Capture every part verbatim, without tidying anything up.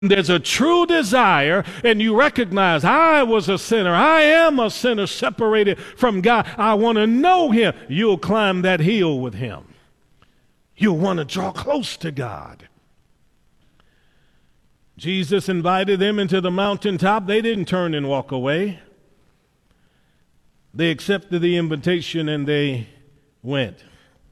there's a true desire and you recognize I was a sinner, I am a sinner separated from God, I want to know him, you'll climb that hill with him. You'll want to draw close to God. Jesus invited them into the mountaintop. They didn't turn and walk away. They accepted the invitation and they went.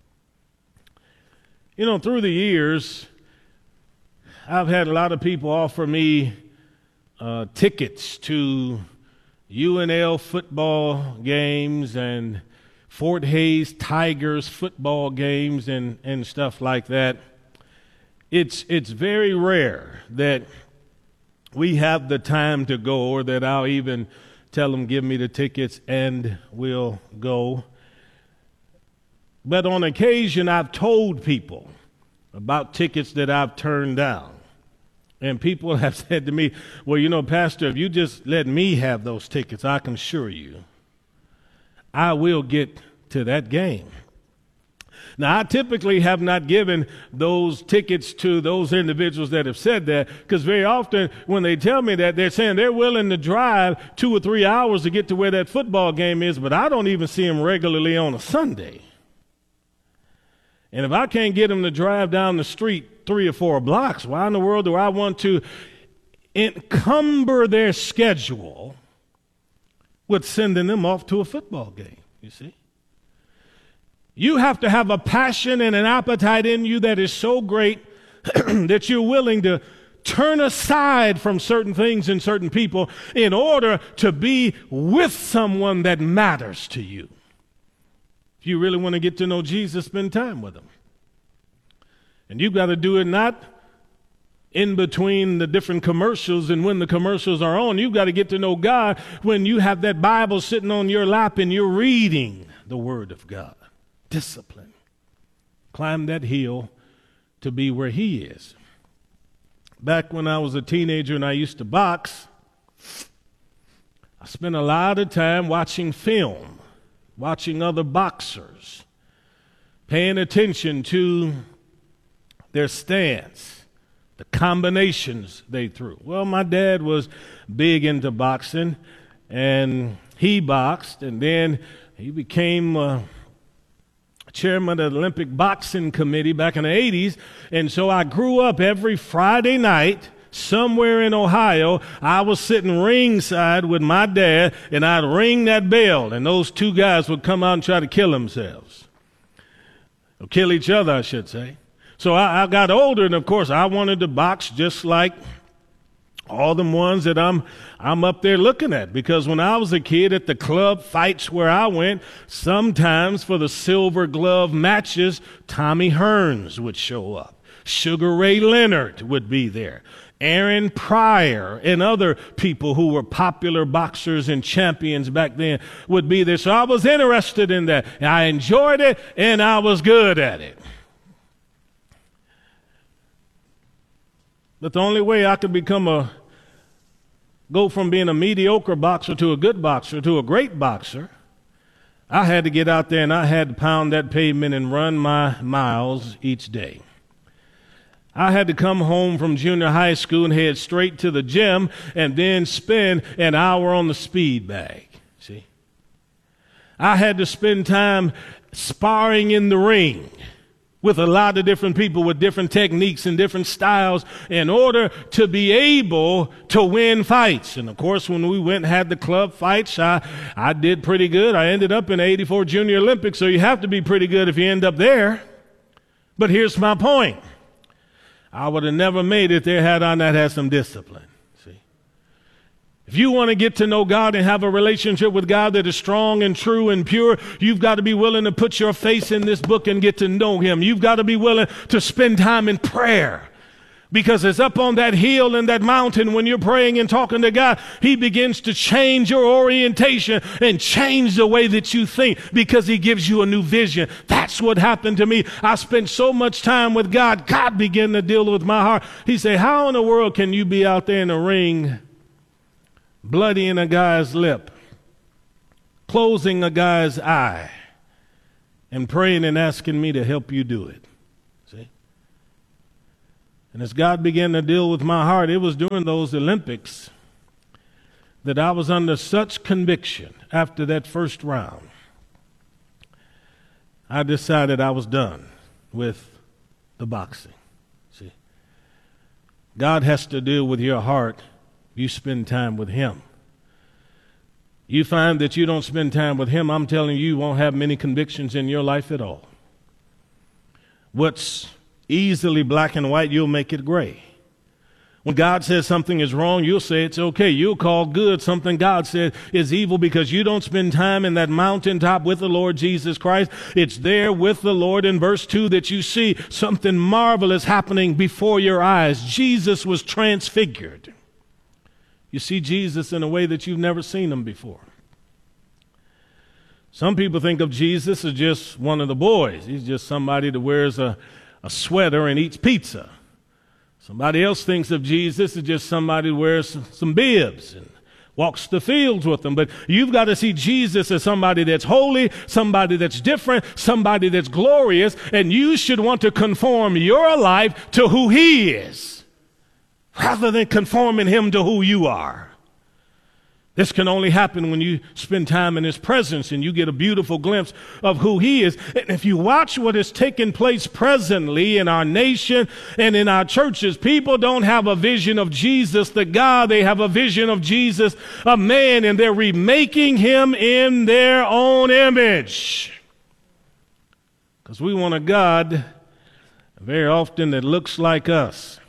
You know, through the years, I've had a lot of people offer me uh, tickets to U N L football games and Fort Hays Tigers football games and, and stuff like that. It's it's very rare that we have the time to go, or that I'll even tell them, give me the tickets and we'll go. But on occasion, I've told people about tickets that I've turned down. And people have said to me, well, you know, Pastor, if you just let me have those tickets, I can assure you, I will get to that game. Now, I typically have not given those tickets to those individuals that have said that, because very often when they tell me that, they're saying they're willing to drive two or three hours to get to where that football game is, but I don't even see them regularly on a Sunday. And if I can't get them to drive down the street three or four blocks, why in the world do I want to encumber their schedule with sending them off to a football game, you see? You have to have a passion and an appetite in you that is so great that you're willing to turn aside from certain things and certain people in order to be with someone that matters to you. If you really want to get to know Jesus, spend time with him. And you've got to do it not in between the different commercials and when the commercials are on. You've got to get to know God when you have that Bible sitting on your lap and you're reading the Word of God. Discipline. Climb that hill to be where he is. Back when I was a teenager and I used to box, I spent a lot of time watching film, watching other boxers, paying attention to their stance, the combinations they threw. Well, my dad was big into boxing, and he boxed, and then he became uh, chairman of the Olympic Boxing Committee back in the eighties, and so I grew up every Friday night somewhere in Ohio. I was sitting ringside with my dad, and I'd ring that bell, and those two guys would come out and try to kill themselves. Or kill each other, I should say. So I, I got older, and of course, I wanted to box just like all the ones that I'm I'm up there looking at. Because when I was a kid at the club fights where I went, sometimes for the silver glove matches, Tommy Hearns would show up. Sugar Ray Leonard would be there. Aaron Pryor and other people who were popular boxers and champions back then would be there. So I was interested in that. I enjoyed it, and I was good at it. But the only way I could become a, go from being a mediocre boxer to a good boxer to a great boxer, I had to get out there and I had to pound that pavement and run my miles each day. I had to come home from junior high school and head straight to the gym and then spend an hour on the speed bag. See? I had to spend time sparring in the ring with a lot of different people with different techniques and different styles in order to be able to win fights. And of course, when we went and had the club fights, I, I did pretty good. I ended up in the eighty-four Junior Olympics, so you have to be pretty good if you end up there. But here's my point. I would have never made it there had I not had some discipline. See? If you want to get to know God and have a relationship with God that is strong and true and pure, you've got to be willing to put your face in this book and get to know him. You've got to be willing to spend time in prayer. Because it's up on that hill and that mountain when you're praying and talking to God, he begins to change your orientation and change the way that you think because he gives you a new vision. That's what happened to me. I spent so much time with God. God began to deal with my heart. He said, how in the world can you be out there in the ring bloodying a guy's lip, closing a guy's eye, and praying and asking me to help you do it? See? And as God began to deal with my heart, it was during those Olympics that I was under such conviction after that first round. I decided I was done with the boxing. See, God has to deal with your heart. You spend time with Him. You find that you don't spend time with Him, I'm telling you, you won't have many convictions in your life at all. What's easily black and white, you'll make it gray. When God says something is wrong, you'll say it's okay. You'll call good something God said is evil because you don't spend time in that mountaintop with the Lord Jesus Christ. It's there with the Lord in verse two that you see something marvelous happening before your eyes. Jesus was transfigured. You see Jesus in a way that you've never seen Him before. Some people think of Jesus as just one of the boys. He's just somebody that wears a, a sweater and eats pizza. Somebody else thinks of Jesus as just somebody who wears some, some bibs and walks the fields with them. But you've got to see Jesus as somebody that's holy, somebody that's different, somebody that's glorious, and you should want to conform your life to who He is rather than conforming Him to who you are. This can only happen when you spend time in His presence and you get a beautiful glimpse of who He is. And if you watch what is taking place presently in our nation and in our churches, people don't have a vision of Jesus, the God. They have a vision of Jesus, a man, and they're remaking Him in their own image. Because we want a God very often that looks like us.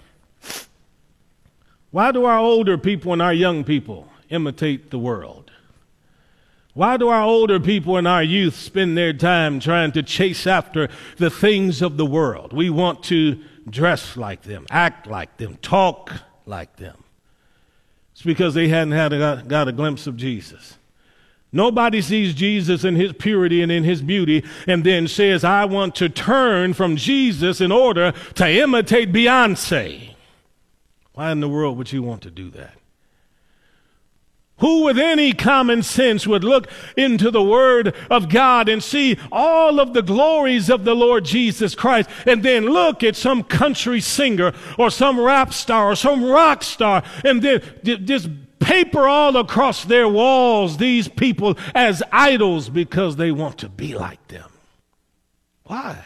Why do our older people and our young people imitate the world? Why do our older people and our youth spend their time trying to chase after the things of the world? We want to dress like them, act like them, talk like them. It's because they hadn't had a, got a glimpse of Jesus. Nobody sees Jesus in His purity and in His beauty and then says, I want to turn from Jesus in order to imitate Beyonce. Why in the world would you want to do that? Who with any common sense would look into the Word of God and see all of the glories of the Lord Jesus Christ and then look at some country singer or some rap star or some rock star and then just paper all across their walls these people as idols because they want to be like them? Why?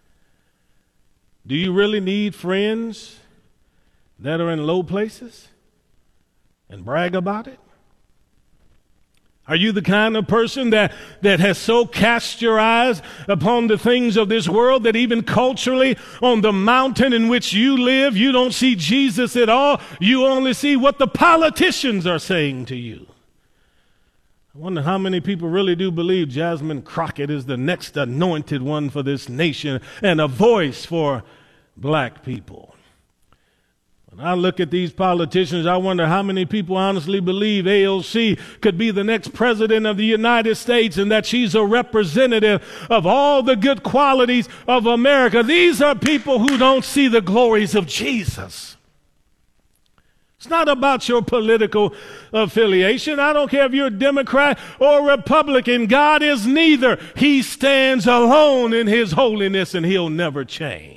Do you really need friends that are in low places and brag about it? Are you the kind of person that, that has so cast your eyes upon the things of this world that even culturally on the mountain in which you live, you don't see Jesus at all? You only see what the politicians are saying to you. I wonder how many people really do believe Jasmine Crockett is the next anointed one for this nation and a voice for black people. When I look at these politicians, I wonder how many people honestly believe A O C could be the next president of the United States and that she's a representative of all the good qualities of America. These are people who don't see the glories of Jesus. It's not about your political affiliation. I don't care if you're a Democrat or Republican. God is neither. He stands alone in His holiness and He'll never change.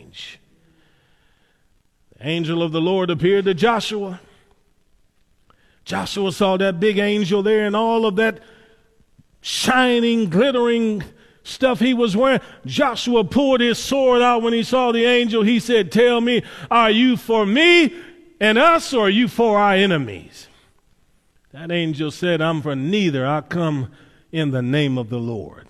Angel of the Lord appeared to Joshua. Joshua saw that big angel there and all of that shining, glittering stuff he was wearing. Joshua pulled his sword out when he saw the angel. He said, tell me, are you for me and us, or are you for our enemies? That angel said, I'm for neither. I come in the name of the Lord.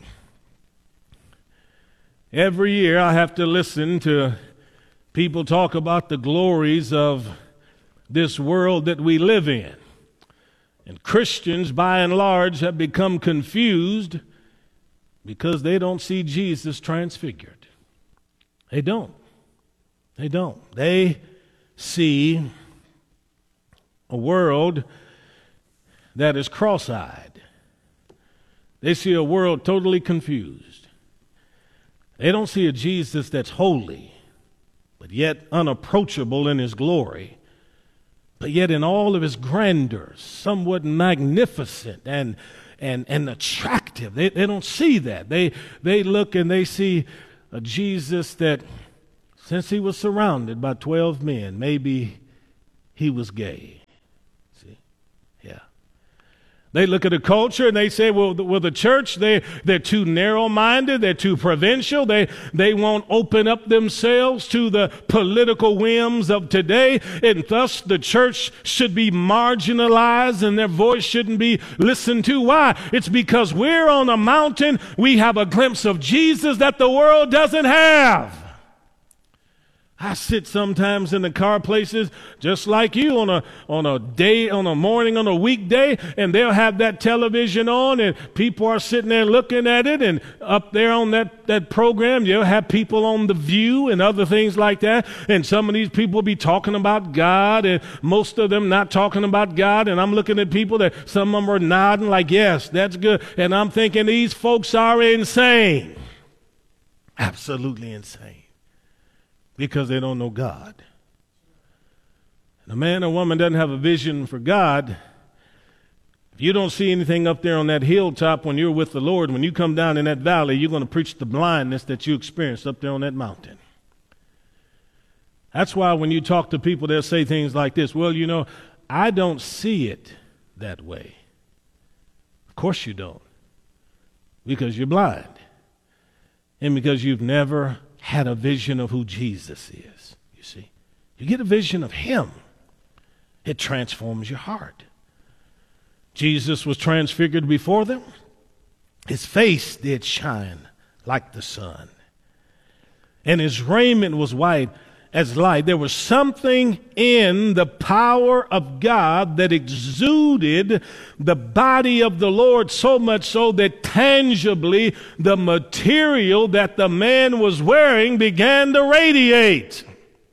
Every year I have to listen to people talk about the glories of this world that we live in. And Christians, by and large, have become confused because they don't see Jesus transfigured. They don't. They don't. They see a world that is cross-eyed. They see a world totally confused. They don't see a Jesus that's holy, but yet unapproachable in His glory, but yet in all of His grandeur, somewhat magnificent and and and attractive. They they don't see that. They they look and they see a Jesus that since he was surrounded by twelve men, maybe he was gay. See? Yeah. They look at the culture and they say, well, the, well, the church, they, they're too narrow-minded, they're too provincial, they, they won't open up themselves to the political whims of today, and thus the church should be marginalized and their voice shouldn't be listened to. Why? It's because we're on a mountain, we have a glimpse of Jesus that the world doesn't have. I sit sometimes in the car places just like you on a on a day, on a morning, on a weekday, and they'll have that television on and people are sitting there looking at it, and up there on that, that program, you'll have people on The View and other things like that, and some of these people will be talking about God and most of them not talking about God, and I'm looking at people that some of them are nodding like, yes, that's good, and I'm thinking these folks are insane. Absolutely insane. Because they don't know God. And a man or woman doesn't have a vision for God. If you don't see anything up there on that hilltop when you're with the Lord, when you come down in that valley, you're going to preach the blindness that you experienced up there on that mountain. That's why when you talk to people, they'll say things like this, well, you know, I don't see it that way. Of course you don't. Because you're blind. And because you've never had a vision of who Jesus is, you see. You get a vision of him. It transforms your heart. Jesus was transfigured before them. His face did shine like the sun. And his raiment was white as light. There was something in the power of God that exuded the body of the Lord, so much so that tangibly the material that the man was wearing began to radiate.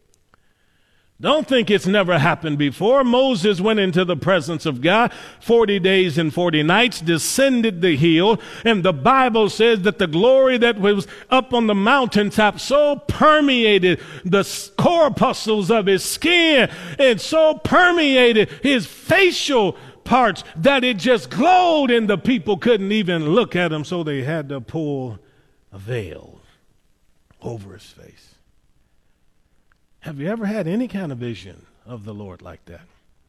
Don't think it's never happened before. Moses went into the presence of God forty days and forty nights, descended the hill, and the Bible says that the glory that was up on the mountaintop so permeated the corpuscles of his skin and so permeated his facial parts that it just glowed, and the people couldn't even look at him, so they had to pull a veil over his face. Have you ever had any kind of vision of the Lord like that?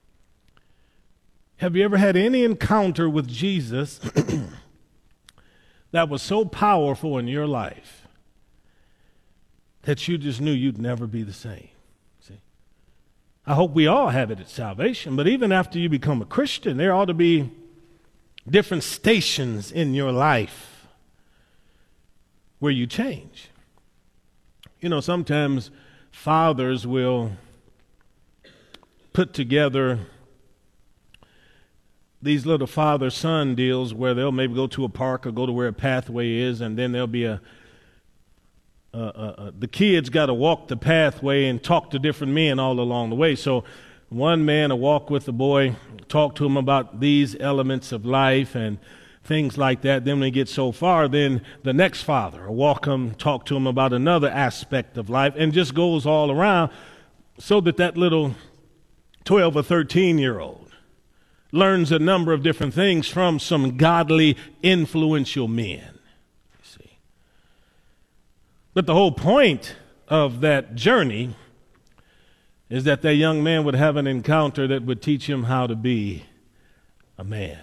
Have you ever had any encounter with Jesus that was so powerful in your life that you just knew you'd never be the same? See, I hope we all have it at salvation, but even after you become a Christian, there ought to be different stations in your life where you change. You know, sometimes fathers will put together these little father-son deals where they'll maybe go to a park or go to where a pathway is, and then there'll be a, uh, uh, uh, the kids got to walk the pathway and talk to different men all along the way. So one man will walk with the boy, talk to him about these elements of life and things like that. Then when they get so far, then the next father will walk him, talk to him about another aspect of life, and just goes all around so that that little twelve or thirteen year old learns a number of different things from some godly, influential men. You see. But the whole point of that journey is that that young man would have an encounter that would teach him how to be a man.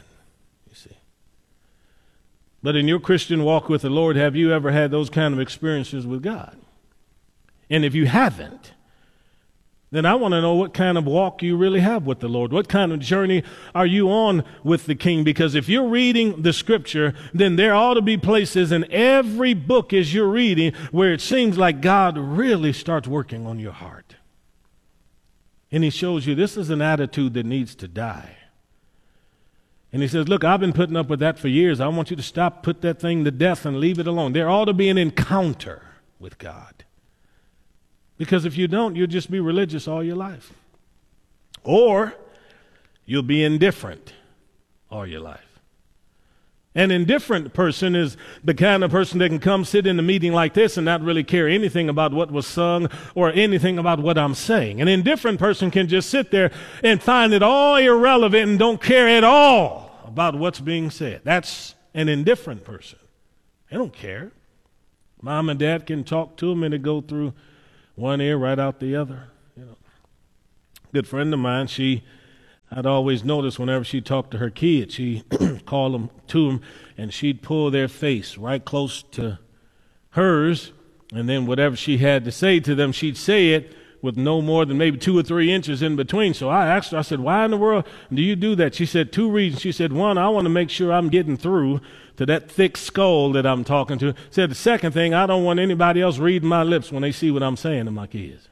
But in your Christian walk with the Lord, have you ever had those kind of experiences with God? And if you haven't, then I want to know what kind of walk you really have with the Lord. What kind of journey are you on with the King? Because if you're reading the Scripture, then there ought to be places in every book as you're reading where it seems like God really starts working on your heart. And he shows you this is an attitude that needs to die. And he says, look, I've been putting up with that for years. I want you to stop, put that thing to death and leave it alone. There ought to be an encounter with God. Because if you don't, you'll just be religious all your life. Or you'll be indifferent all your life. An indifferent person is the kind of person that can come sit in a meeting like this and not really care anything about what was sung or anything about what I'm saying. An indifferent person can just sit there and find it all irrelevant and don't care at all about what's being said. That's an indifferent person. They don't care. Mom and dad can talk to them and they go through one ear right out the other. You know, good friend of mine, she, I'd always notice whenever she talked to her kids, she called them to them, and she'd pull their face right close to hers, and then whatever she had to say to them, she'd say it with no more than maybe two or three inches in between. So I asked her, I said, why in the world do you do that? She said, two reasons. She said, one, I want to make sure I'm getting through to that thick skull that I'm talking to. Said the second thing, I don't want anybody else reading my lips when they see what I'm saying to my kids.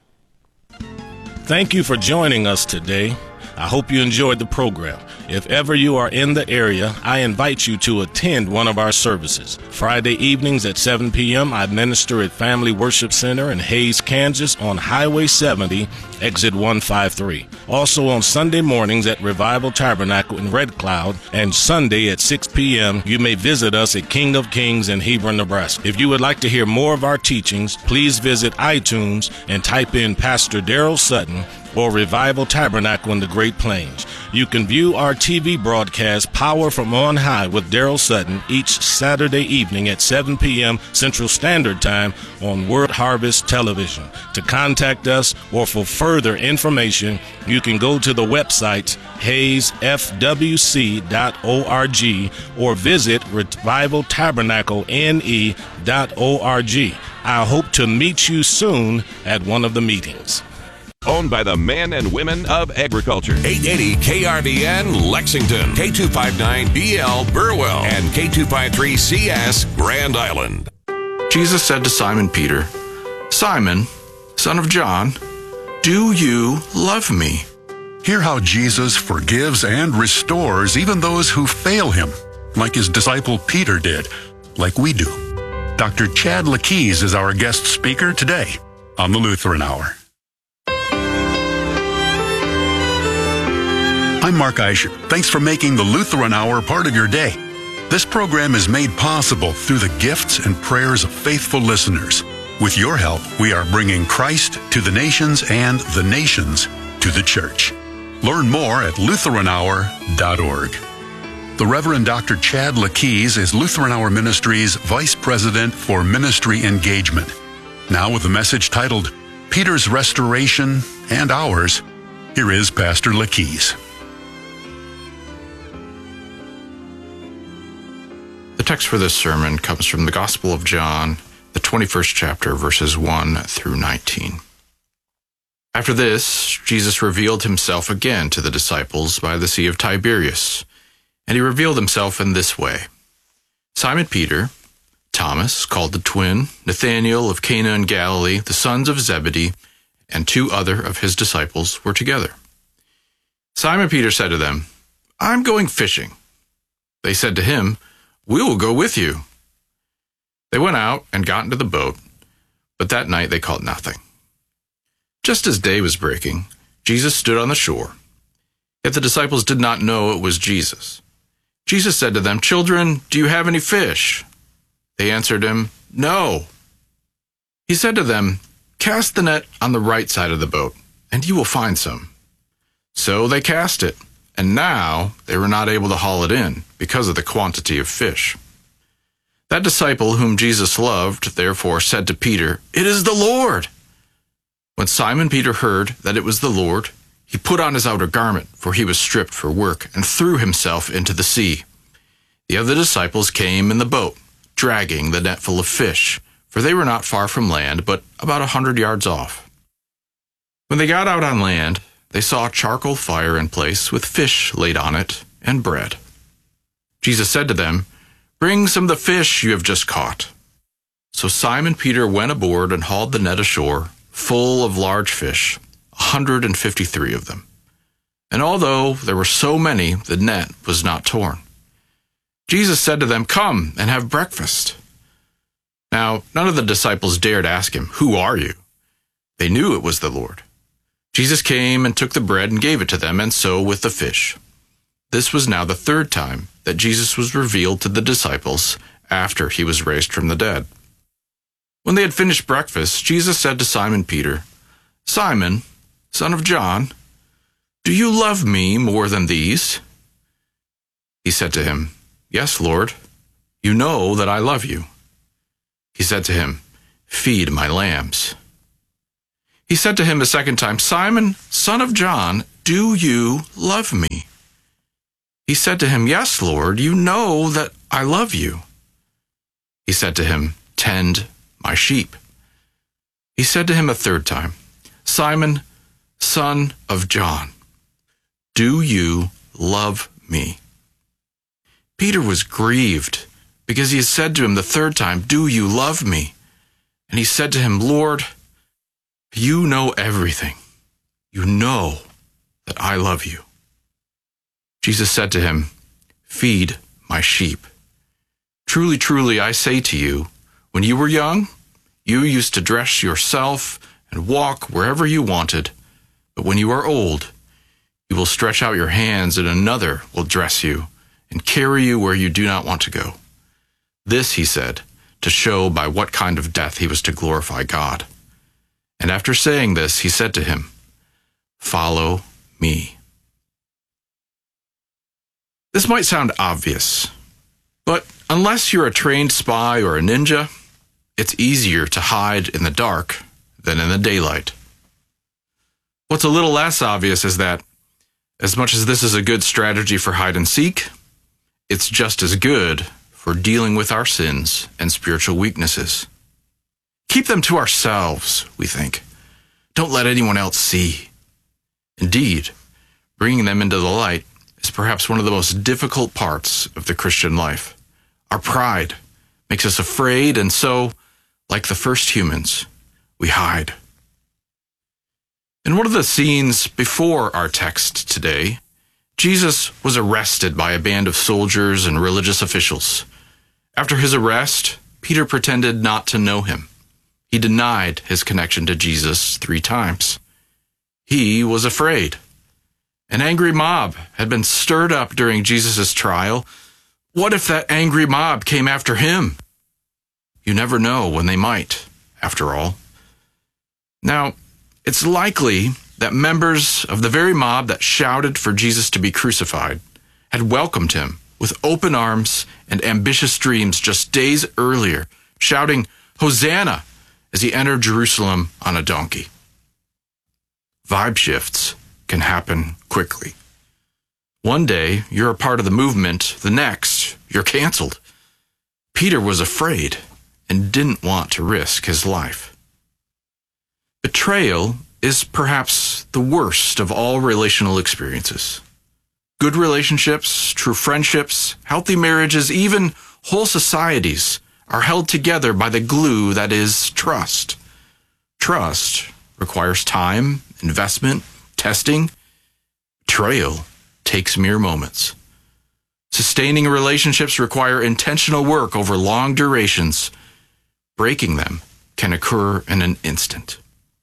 Thank you for joining us today. I hope you enjoyed the program. If ever you are in the area, I invite you to attend one of our services. Friday evenings at seven p.m., I minister at Family Worship Center in Hays, Kansas on Highway seventy, exit one fifty-three. Also on Sunday mornings at Revival Tabernacle in Red Cloud, and Sunday at six p.m., you may visit us at King of Kings in Hebron, Nebraska. If you would like to hear more of our teachings, please visit iTunes and type in Pastor Daryl Sutton or Revival Tabernacle in the Great Plains. You can view our T V broadcast Power from On High with Daryl Sutton each Saturday evening at seven p.m. Central Standard Time on World Harvest Television. To contact us or for further information, you can go to the website hays f w c dot org or visit revival tabernacle n e dot org. I hope to meet you soon at one of the meetings. Owned by the men and women of agriculture. eight eighty K R V N Lexington, K two fifty-nine B L Burwell, and K two fifty-three C S Grand Island. Jesus said to Simon Peter, Simon, son of John, do you love me? Hear how Jesus forgives and restores even those who fail him, like his disciple Peter did, like we do. Doctor Chad Lakees is our guest speaker today on the Lutheran Hour. I'm Mark Eicher. Thanks for making the Lutheran Hour part of your day. This program is made possible through the gifts and prayers of faithful listeners. With your help, we are bringing Christ to the nations and the nations to the church. Learn more at lutheran hour dot org. The Reverend Doctor Chad Lakees is Lutheran Hour Ministries Vice President for Ministry Engagement. Now with a message titled, Peter's Restoration and Ours, here is Pastor Lakees. The text for this sermon comes from the Gospel of John, the twenty-first chapter, verses one through nineteen. After this, Jesus revealed himself again to the disciples by the Sea of Tiberias, and he revealed himself in this way. Simon Peter, Thomas, called the twin, Nathanael of Cana in Galilee, the sons of Zebedee, and two other of his disciples were together. Simon Peter said to them, I'm going fishing. They said to him, We will go with you. They went out and got into the boat, but that night they caught nothing. Just as day was breaking, Jesus stood on the shore. Yet the disciples did not know it was Jesus. Jesus said to them, Children, do you have any fish? They answered him, No. He said to them, Cast the net on the right side of the boat, and you will find some. So they cast it, and now they were not able to haul it in because of the quantity of fish. That disciple whom Jesus loved therefore said to Peter, It is the Lord. When Simon Peter heard that it was the Lord, he put on his outer garment, for he was stripped for work, and threw himself into the sea. The other disciples came in the boat, dragging the net full of fish, for they were not far from land, but about a hundred yards off. When they got out on land, they saw a charcoal fire in place with fish laid on it and bread. Jesus said to them, Bring some of the fish you have just caught. So Simon Peter went aboard and hauled the net ashore, full of large fish, a hundred and fifty-three of them. And although there were so many, the net was not torn. Jesus said to them, Come and have breakfast. Now, none of the disciples dared ask him, Who are you? They knew it was the Lord. Jesus came and took the bread and gave it to them, and so with the fish. This was now the third time that Jesus was revealed to the disciples after he was raised from the dead. When they had finished breakfast, Jesus said to Simon Peter, Simon, son of John, do you love me more than these? He said to him, Yes, Lord, you know that I love you. He said to him, Feed my lambs. He said to him a second time, "Simon, son of John, do you love me?" He said to him, "Yes, Lord, you know that I love you." He said to him, "Tend my sheep." He said to him a third time, "Simon, son of John, do you love me?" Peter was grieved because he had said to him the third time, "Do you love me?" And he said to him, "Lord, you know everything. You know that I love you." Jesus said to him, "Feed my sheep. Truly, truly, I say to you, when you were young, you used to dress yourself and walk wherever you wanted. But when you are old, you will stretch out your hands and another will dress you and carry you where you do not want to go." This he said to show by what kind of death he was to glorify God. And after saying this, he said to him, "Follow me." This might sound obvious, but unless you're a trained spy or a ninja, it's easier to hide in the dark than in the daylight. What's a little less obvious is that, as much as this is a good strategy for hide and seek, it's just as good for dealing with our sins and spiritual weaknesses. Keep them to ourselves, we think. Don't let anyone else see. Indeed, bringing them into the light is perhaps one of the most difficult parts of the Christian life. Our pride makes us afraid, and so, like the first humans, we hide. In one of the scenes before our text today, Jesus was arrested by a band of soldiers and religious officials. After his arrest, Peter pretended not to know him. He denied his connection to Jesus three times. He was afraid. An angry mob had been stirred up during Jesus' trial. What if that angry mob came after him? You never know when they might, after all. Now, it's likely that members of the very mob that shouted for Jesus to be crucified had welcomed him with open arms and ambitious dreams just days earlier, shouting, "Hosanna," as he entered Jerusalem on a donkey. Vibe shifts can happen quickly. One day, you're a part of the movement. The next, you're canceled. Peter was afraid and didn't want to risk his life. Betrayal is perhaps the worst of all relational experiences. Good relationships, true friendships, healthy marriages, even whole societies are held together by the glue that is trust. Trust requires time, investment, testing. Betrayal takes mere moments. Sustaining relationships require intentional work over long durations. Breaking them can occur in an instant.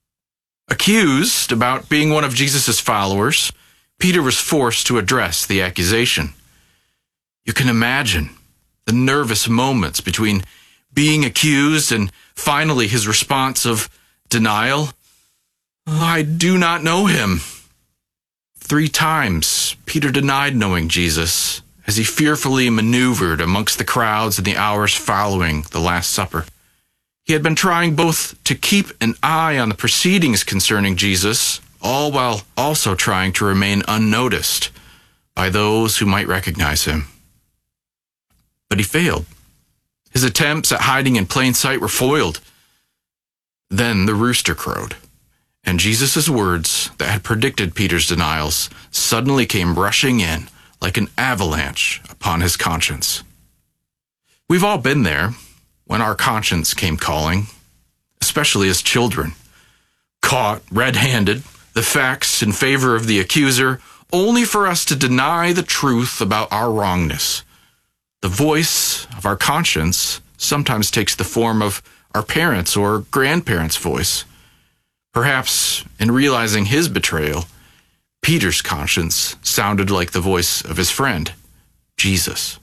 Accused about being one of Jesus' followers, Peter was forced to address the accusation. You can imagine the nervous moments between being accused and finally his response of denial. "I do not know him." Three times, Peter denied knowing Jesus as he fearfully maneuvered amongst the crowds in the hours following the Last Supper. He had been trying both to keep an eye on the proceedings concerning Jesus, all while also trying to remain unnoticed by those who might recognize him. But he failed. His attempts at hiding in plain sight were foiled. Then the rooster crowed, and Jesus' words that had predicted Peter's denials suddenly came rushing in like an avalanche upon his conscience. We've all been there when our conscience came calling, especially as children, caught red-handed, the facts in favor of the accuser, only for us to deny the truth about our wrongness. The voice of our conscience sometimes takes the form of our parents' or grandparents' voice. Perhaps in realizing his betrayal, Peter's conscience sounded like the voice of his friend, Jesus.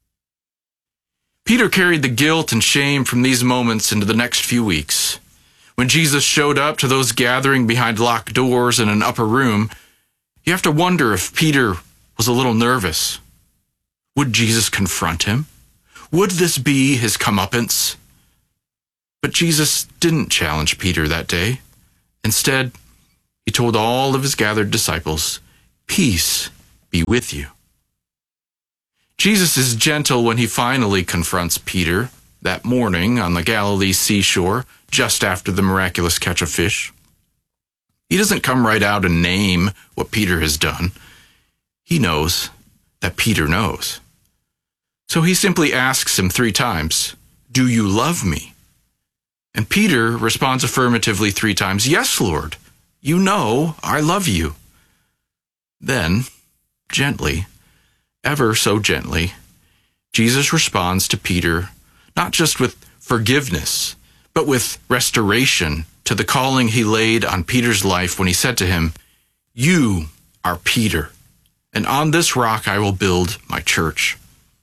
Peter carried the guilt and shame from these moments into the next few weeks. When Jesus showed up to those gathering behind locked doors in an upper room, you have to wonder if Peter was a little nervous. Would Jesus confront him? Would this be his comeuppance? But Jesus didn't challenge Peter that day. Instead, he told all of his gathered disciples, "Peace be with you." Jesus is gentle when he finally confronts Peter that morning on the Galilee seashore just after the miraculous catch of fish. He doesn't come right out and name what Peter has done. He knows that Peter knows. So he simply asks him three times, "Do you love me?" And Peter responds affirmatively three times, "Yes, Lord, you know I love you." Then, gently, ever so gently, Jesus responds to Peter, not just with forgiveness, but with restoration to the calling he laid on Peter's life when he said to him, "You are Peter, and on this rock I will build my church."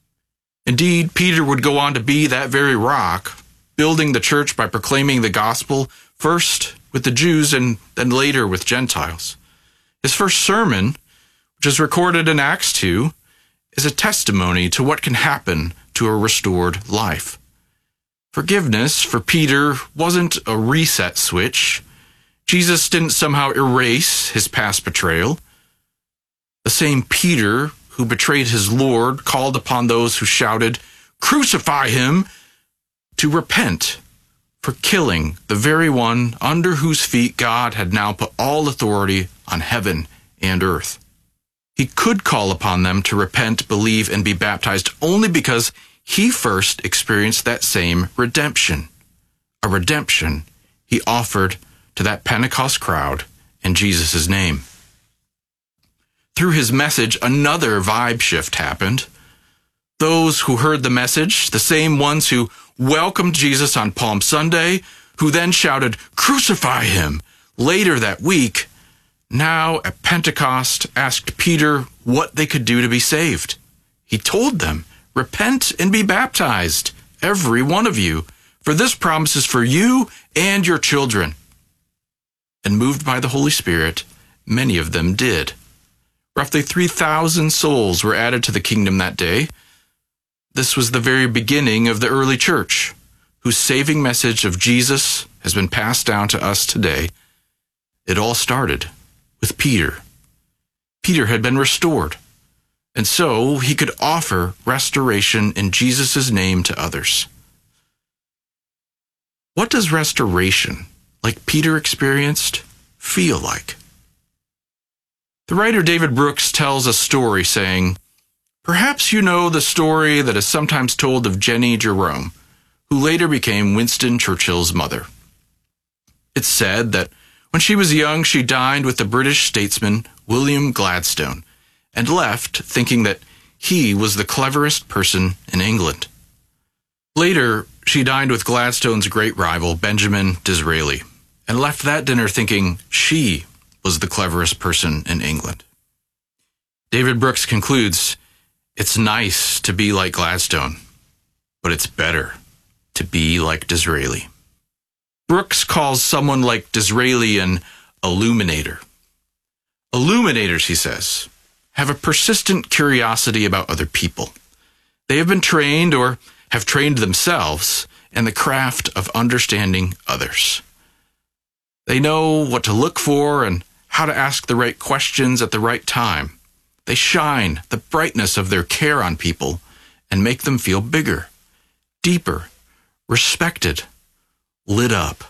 Indeed, Peter would go on to be that very rock, building the church by proclaiming the gospel, first with the Jews and then later with Gentiles. His first sermon, which is recorded in Acts two, is a testimony to what can happen to a restored life. Forgiveness for Peter wasn't a reset switch. Jesus didn't somehow erase his past betrayal. The same Peter who betrayed his Lord called upon those who shouted, "Crucify him," to repent for killing the very one under whose feet God had now put all authority on heaven and earth. He could call upon them to repent, believe, and be baptized only because he first experienced that same redemption, a redemption he offered to that Pentecost crowd in Jesus' name. Through his message, another vibe shift happened. Those who heard the message, the same ones who welcomed Jesus on Palm Sunday, who then shouted, "Crucify him," later that week, now at Pentecost asked Peter what they could do to be saved. He told them, "Repent and be baptized, every one of you, for this promise is for you and your children." And moved by the Holy Spirit, many of them did. Roughly three thousand souls were added to the kingdom that day. This was the very beginning of the early church, whose saving message of Jesus has been passed down to us today. It all started with Peter. Peter had been restored, and so he could offer restoration in Jesus' name to others. What does restoration, like Peter experienced, feel like? The writer David Brooks tells a story saying, "Perhaps you know the story that is sometimes told of Jenny Jerome, who later became Winston Churchill's mother. It's said that when she was young, she dined with the British statesman William Gladstone and left thinking that he was the cleverest person in England. Later, she dined with Gladstone's great rival, Benjamin Disraeli, and left that dinner thinking she was the cleverest person in England." David Brooks concludes, "It's nice to be like Gladstone, but it's better to be like Disraeli." Brooks calls someone like Disraeli an illuminator. Illuminators, he says, have a persistent curiosity about other people. They have been trained or have trained themselves in the craft of understanding others. They know what to look for and how to ask the right questions at the right time. They shine the brightness of their care on people and make them feel bigger, deeper, respected, lit up.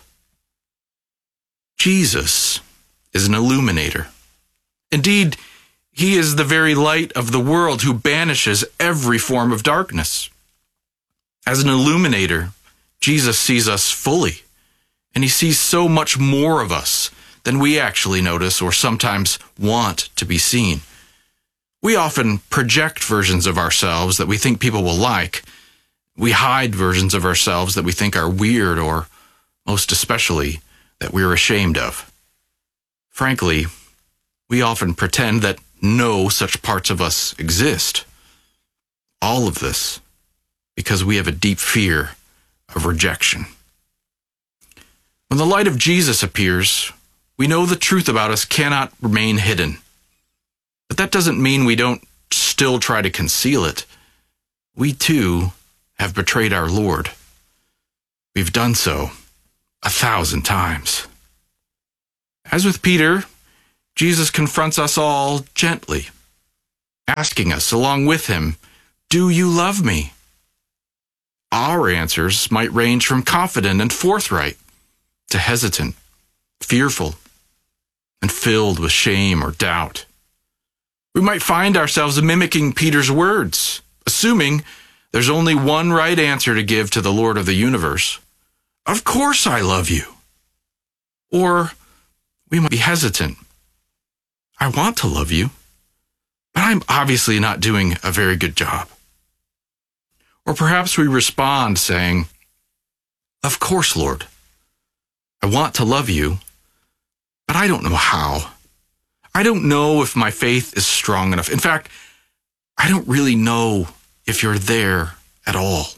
Jesus is an illuminator. Indeed, he is the very light of the world who banishes every form of darkness. As an illuminator, Jesus sees us fully, and he sees so much more of us than we actually notice or sometimes want to be seen. We often project versions of ourselves that we think people will like. We hide versions of ourselves that we think are weird or, most especially, that we're ashamed of. Frankly, we often pretend that no such parts of us exist. All of this because we have a deep fear of rejection. When the light of Jesus appears, we know the truth about us cannot remain hidden. But that doesn't mean we don't still try to conceal it. We too have betrayed our Lord. We've done so a thousand times. As with Peter, Jesus confronts us all gently, asking us along with him, "Do you love me?" Our answers might range from confident and forthright to hesitant, fearful, and filled with shame or doubt. We might find ourselves mimicking Peter's words, assuming there's only one right answer to give to the Lord of the universe. "Of course I love you." Or we might be hesitant. "I want to love you, but I'm obviously not doing a very good job." Or perhaps we respond saying, "Of course, Lord, I want to love you, but I don't know how. I don't know if my faith is strong enough. In fact, I don't really know if you're there at all."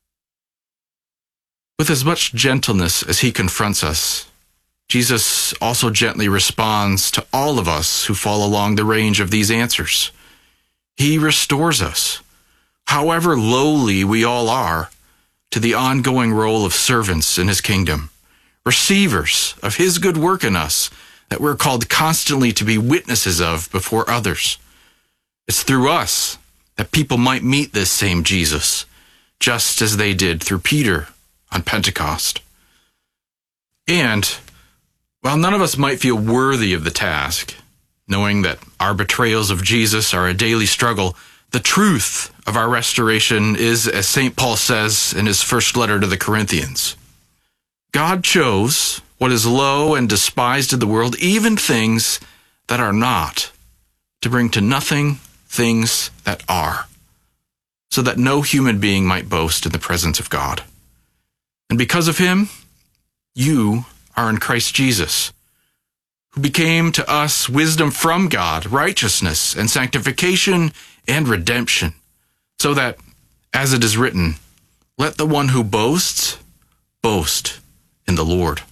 With as much gentleness as he confronts us, Jesus also gently responds to all of us who fall along the range of these answers. He restores us, however lowly we all are, to the ongoing role of servants in his kingdom, receivers of his good work in us that we're called constantly to be witnesses of before others. It's through us that people might meet this same Jesus, just as they did through Peter on Pentecost. And while none of us might feel worthy of the task, knowing that our betrayals of Jesus are a daily struggle, the truth of our restoration is, as Saint Paul says in his first letter to the Corinthians, God chose what is low and despised in the world, even things that are not, to bring to nothing things that are, so that no human being might boast in the presence of God. And because of him, you are in Christ Jesus, who became to us wisdom from God, righteousness and sanctification and redemption, so that, as it is written, let the one who boasts, boast in the Lord.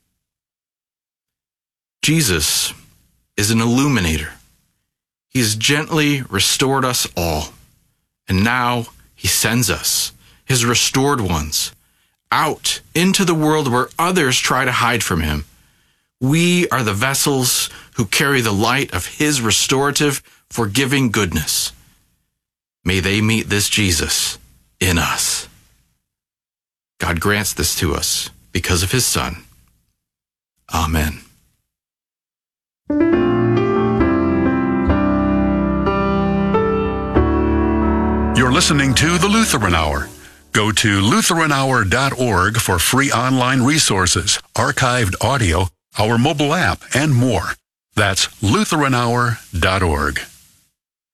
Jesus is an illuminator. He has gently restored us all, and now he sends us, his restored ones, out into the world where others try to hide from him. We are the vessels who carry the light of his restorative, forgiving goodness. May they meet this Jesus in us. God grants this to us because of his Son. Amen. You're listening to the Lutheran Hour. Go to Lutheran Hour dot org for free online resources, archived audio, our mobile app, and more. That's Lutheran Hour dot org.